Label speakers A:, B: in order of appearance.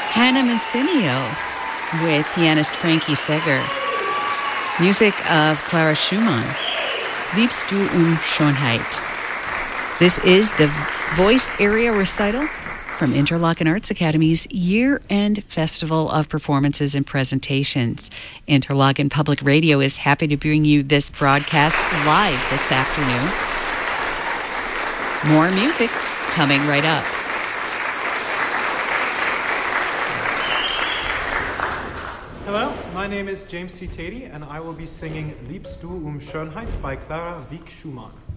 A: Hannah Massinio with pianist Frankie Seger. Music of Clara Schumann. Liebst du Schönheit. This is the Voice Area Recital from Interlochen Arts Academy's year-end festival of performances and presentations. Interlochen Public Radio is happy to bring you this broadcast live this afternoon. More music coming right up.
B: Hello, my name is James C. Tatey, and I will be singing Liebst du Schönheit by Clara Wieck Schumann.